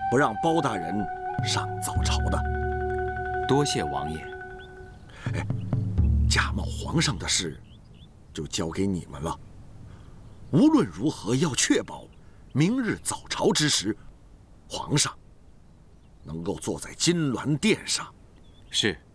不让包大人上早朝的。 多谢王爷。 假冒皇上的事，就交给你们了。无论如何，要确保明日早朝之时，皇上能够坐在金銮殿上。 是。